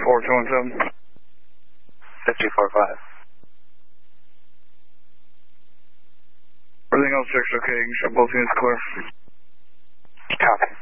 4217. 5045. Everything else checks okay. You can shut both units clear. Copy.